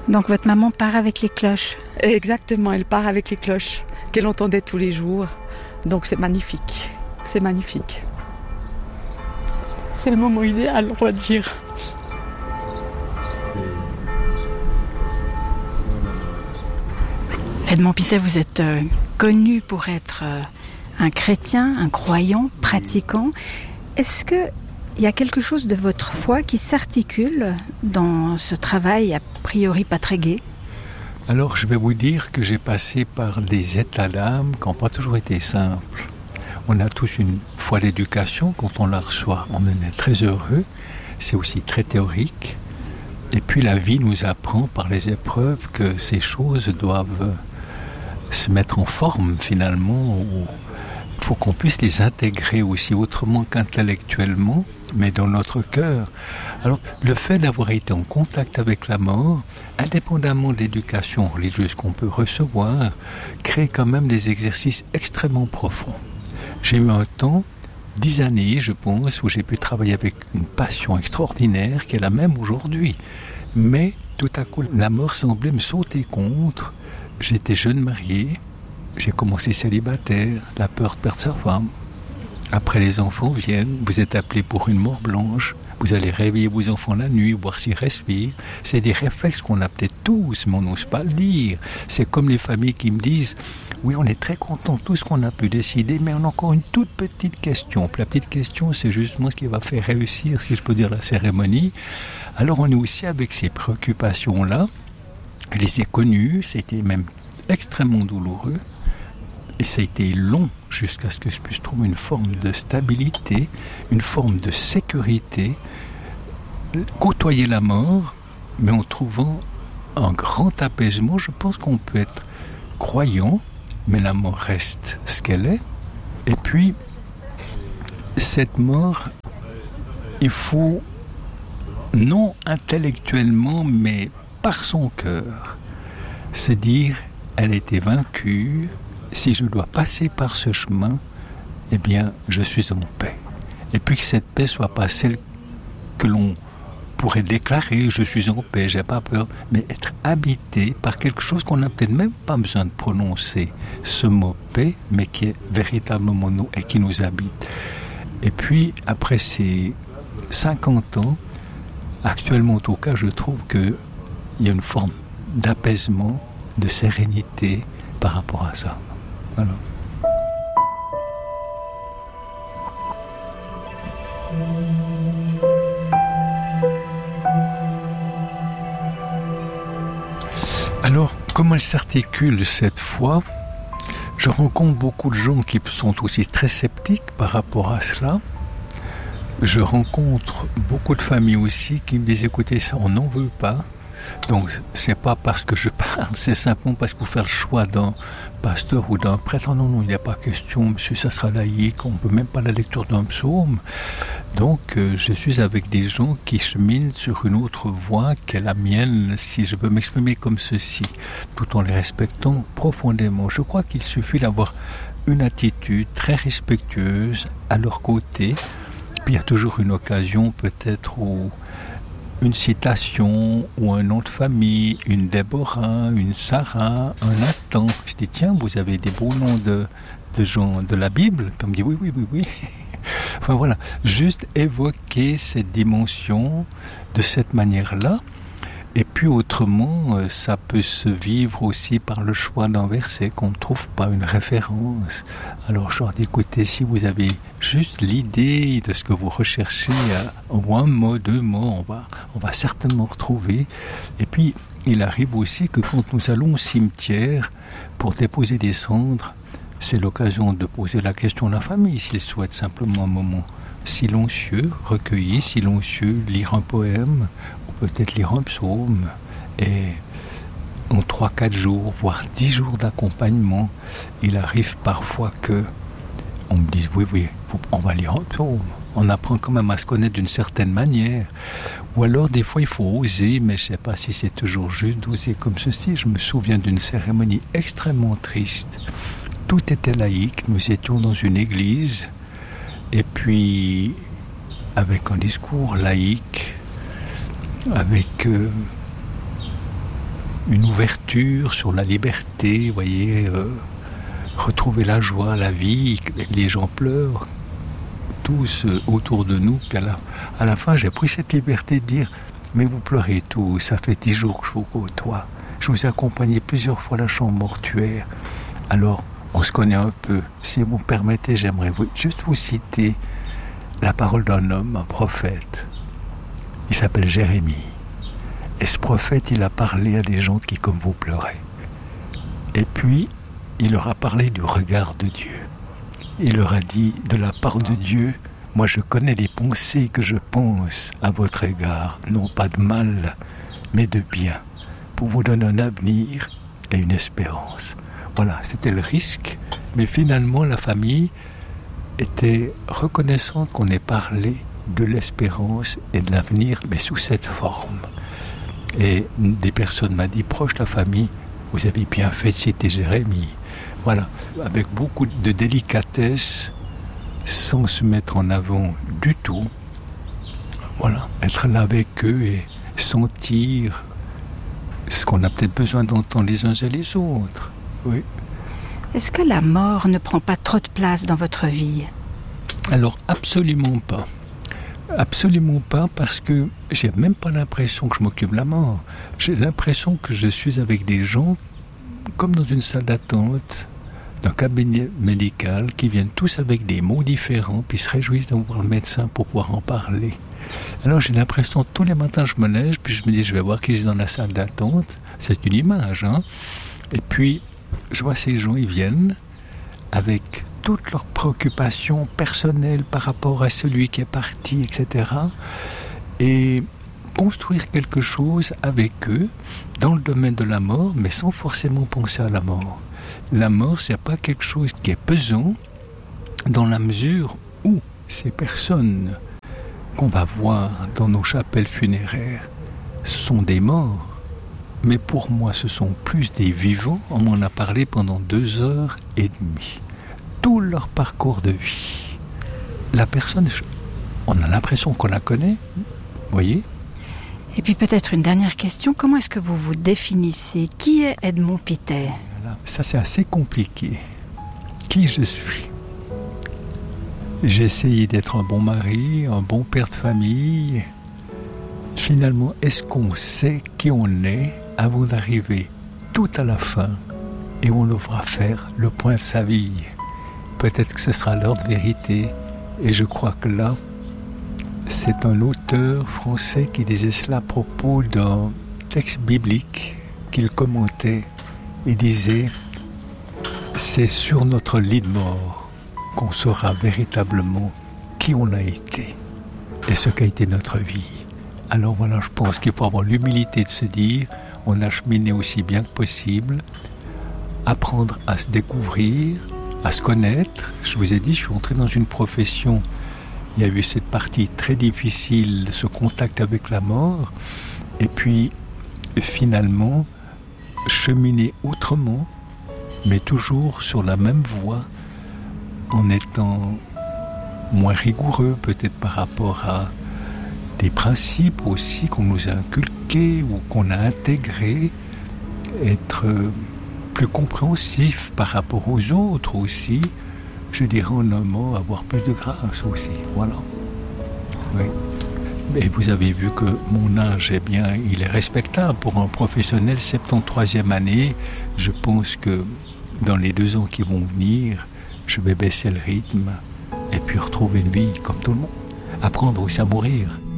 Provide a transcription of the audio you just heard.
Donc votre maman part avec les cloches. Exactement, elle part avec les cloches qu'elle entendait tous les jours. Donc c'est magnifique, c'est magnifique. C'est le moment idéal, on va dire. Edmond Pittet, vous êtes connu pour être un chrétien, un croyant, pratiquant. Est-ce qu'il y a quelque chose de votre foi qui s'articule dans ce travail a priori pas très gai ? Alors je vais vous dire que j'ai passé par des états d'âme qui n'ont pas toujours été simples. On a tous une foi d'éducation, quand on la reçoit, on en est très heureux. C'est aussi très théorique. Et puis la vie nous apprend par les épreuves que ces choses doivent se mettre en forme finalement. Il faut qu'on puisse les intégrer aussi autrement qu'intellectuellement, mais dans notre cœur. Alors le fait d'avoir été en contact avec la mort, indépendamment de l'éducation religieuse qu'on peut recevoir, crée quand même des exercices extrêmement profonds. J'ai eu un temps, 10 années je pense, où j'ai pu travailler avec une passion extraordinaire qui est la même aujourd'hui. Mais tout à coup la mort semblait me sauter contre. J'étais jeune marié, j'ai commencé célibataire, la peur de perdre sa femme. Après les enfants viennent, vous êtes appelé pour une mort blanche, vous allez réveiller vos enfants la nuit, voir s'ils respirent. C'est des réflexes qu'on a peut-être tous, mais on n'ose pas le dire. C'est comme les familles qui me disent, oui on est très contents de tout ce qu'on a pu décider, mais on a encore une toute petite question. Puis la petite question c'est justement ce qui va faire réussir, si je peux dire, la cérémonie. Alors on est aussi avec ces préoccupations-là. Je les ai connues, c'était même extrêmement douloureux. Et ça a été long jusqu'à ce que je puisse trouver une forme de stabilité, une forme de sécurité, côtoyer la mort, mais en trouvant un grand apaisement. Je pense qu'on peut être croyant, mais la mort reste ce qu'elle est. Et puis, cette mort, il faut, non intellectuellement, mais par son cœur, se dire, elle était vaincue. Si je dois passer par ce chemin, eh bien, je suis en paix. Et puis que cette paix soit pas celle que l'on pourrait déclarer, je suis en paix, j'ai pas peur, mais être habité par quelque chose qu'on n'a peut-être même pas besoin de prononcer, ce mot paix, mais qui est véritablement nous et qui nous habite. Et puis, après ces 50 ans, actuellement en tout cas, je trouve qu'il y a une forme d'apaisement, de sérénité par rapport à ça. Voilà. Alors, comment elle s'articule cette foi ? Je rencontre beaucoup de gens qui sont aussi très sceptiques par rapport à cela. Je rencontre beaucoup de familles aussi qui me disent, écoutez, ça on n'en veut pas. Donc, c'est pas parce que je parle, c'est simplement parce qu'il faut faire le choix d'un pasteur ou d'un prêtre. Non, il n'y a pas question, monsieur, ça sera laïque, on ne peut même pas la lecture d'un psaume. Donc, je suis avec des gens qui cheminent sur une autre voie qu'est la mienne, si je peux m'exprimer comme ceci, tout en les respectant profondément. Je crois qu'il suffit d'avoir une attitude très respectueuse à leur côté. Puis, il y a toujours une occasion, peut-être, où une citation ou un nom de famille, une Déborah, une Sarah, un Nathan. Je dis, tiens, vous avez des beaux noms de gens de la Bible. Puis on me dit, oui. Enfin voilà, juste évoquer cette dimension de cette manière-là. Et puis autrement, ça peut se vivre aussi par le choix d'un verset qu'on ne trouve pas, une référence. Alors je leur dis, écoutez, si vous avez juste l'idée de ce que vous recherchez, ou un mot, 2 mots, on va certainement retrouver. Et puis, il arrive aussi que quand nous allons au cimetière pour déposer des cendres, c'est l'occasion de poser la question à la famille, s'ils souhaitent simplement un moment silencieux, recueilli, silencieux, lire un poème, peut-être lire un psaume, et en 3-4 jours, voire 10 jours d'accompagnement, il arrive parfois que on me dise, oui, on va lire un psaume. On apprend quand même à se connaître d'une certaine manière. Ou alors, des fois, il faut oser, mais je ne sais pas si c'est toujours juste d'oser comme ceci. Je me souviens d'une cérémonie extrêmement triste. Tout était laïque, nous étions dans une église, et puis, avec un discours laïque, avec une ouverture sur la liberté, vous voyez, retrouver la joie, la vie, les gens pleurent, tous autour de nous. Puis à la fin, j'ai pris cette liberté de dire, mais vous pleurez tous, ça fait 10 jours que je vous côtoie. Je vous ai accompagné plusieurs fois à la chambre mortuaire. Alors, on se connaît un peu. Si vous me permettez, j'aimerais juste vous citer la parole d'un homme, un prophète. Il s'appelle Jérémie. Et ce prophète, il a parlé à des gens qui, comme vous, pleuraient. Et puis, il leur a parlé du regard de Dieu. Il leur a dit, de la part de Dieu, moi je connais les pensées que je pense à votre égard, non pas de mal, mais de bien, pour vous donner un avenir et une espérance. Voilà, c'était le risque, mais finalement la famille était reconnaissante qu'on ait parlé de l'espérance et de l'avenir, mais sous cette forme. Et des personnes m'ont dit, proche de la famille, vous avez bien fait de citer Jérémie. Voilà, avec beaucoup de délicatesse, sans se mettre en avant du tout. Voilà, être là avec eux et sentir ce qu'on a peut-être besoin d'entendre les uns et les autres. Oui. Est-ce que la mort ne prend pas trop de place dans votre vie? Alors, absolument pas. Absolument pas, parce que j'ai même pas l'impression que je m'occupe de la mort. J'ai l'impression que je suis avec des gens comme dans une salle d'attente d'un cabinet médical qui viennent tous avec des mots différents puis se réjouissent d'avoir le médecin pour pouvoir en parler. Alors j'ai l'impression tous les matins je me lève puis je me dis je vais voir qui est dans la salle d'attente. C'est une image, hein. Et puis je vois ces gens, ils viennent avec toutes leurs préoccupations personnelles par rapport à celui qui est parti, etc. Et construire quelque chose avec eux dans le domaine de la mort, mais sans forcément penser à la mort. La mort, c'est pas quelque chose qui est pesant dans la mesure où ces personnes qu'on va voir dans nos chapelles funéraires sont des morts. Mais pour moi, ce sont plus des vivants. On m'en a parlé pendant 2h30. Tout leur parcours de vie. La personne, on a l'impression qu'on la connaît, vous voyez ? Et puis peut-être une dernière question, comment est-ce que vous vous définissez? Qui est Edmond Piter? Ça c'est assez compliqué. Qui je suis? J'ai essayé d'être un bon mari, un bon père de famille. Finalement, est-ce qu'on sait qui on est avant d'arriver tout à la fin et on devra faire le point de sa vie? Peut-être que ce sera l'heure de vérité. Et je crois que là, c'est un auteur français qui disait cela à propos d'un texte biblique qu'il commentait. Il disait, c'est sur notre lit de mort qu'on saura véritablement qui on a été et ce qu'a été notre vie. Alors voilà, je pense qu'il faut avoir l'humilité de se dire, on a cheminé aussi bien que possible, apprendre à se découvrir, à se connaître. Je vous ai dit, je suis entré dans une profession, il y a eu cette partie très difficile, ce contact avec la mort, et puis finalement, cheminer autrement, mais toujours sur la même voie, en étant moins rigoureux peut-être par rapport à des principes aussi qu'on nous a inculqués ou qu'on a intégrés, être plus compréhensif par rapport aux autres aussi, je dirais en un mot, avoir plus de grâce aussi, voilà. Oui. Et vous avez vu que mon âge, eh bien, il est respectable pour un professionnel, 73e année. Je pense que dans les 2 ans qui vont venir, je vais baisser le rythme et puis retrouver une vie comme tout le monde. Apprendre aussi à mourir.